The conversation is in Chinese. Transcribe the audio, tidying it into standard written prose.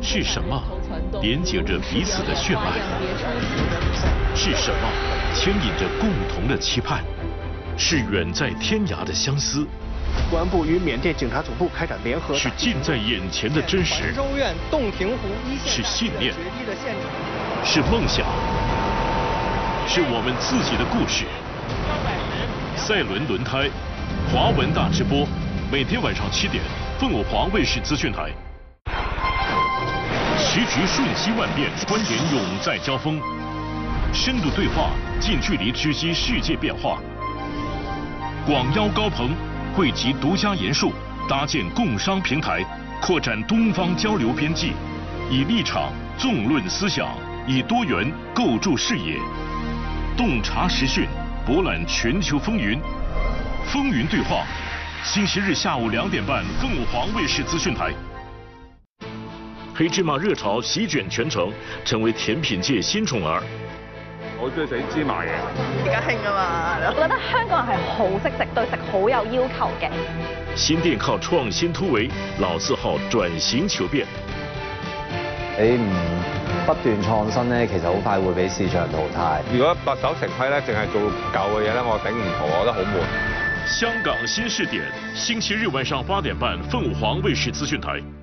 是什么连接着彼此的血脉？是什么牵引着共同的期盼？是远在天涯的相思。 公安部与缅甸警察总部开展联合。 是近在眼前的真实。 州院洞庭湖一线。 是信念。 决堤的现场。 是梦想。是我们自己的故事。赛轮轮胎，华文大直播，每天晚上7点，凤凰卫视资讯台。时局瞬息万变，观点永在交锋，深度对话，近距离直击世界变化。广邀高朋，汇集独家研述，搭建共商平台，扩展东方交流边际，以立场纵论思想，以多元构筑视野，洞察时讯，博览全球风云。风云对话，星期日下午2点半，凤凰卫视资讯台。黑芝麻熱潮席捲全城，成為甜品界新寵兒。 我中意食芝麻嘢。 而家興啊嘛，我覺得香港人係好識食，對食好有要求嘅。 新店靠創新突圍，老字號轉型求變。 你唔不斷創新咧，其實好快會俾市場淘汰。 如果白手成規咧，淨係做舊嘅嘢咧，我頂唔住，我覺得好悶。 香港新視點，星期日晚上8點半，鳳凰衛視資訊台。